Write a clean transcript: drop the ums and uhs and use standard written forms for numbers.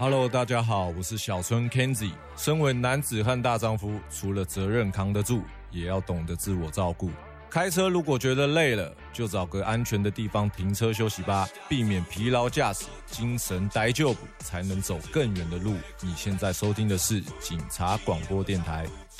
Hello， 大家好，我是小春 Kenzie。身为男子汉大丈夫，除了责任扛得住，也要懂得自我照顾。开车如果觉得累了，就找个安全的地方停车休息吧，避免疲劳驾驶，精神逮就补，才能走更远的路。你现在收听的是警察广播电台。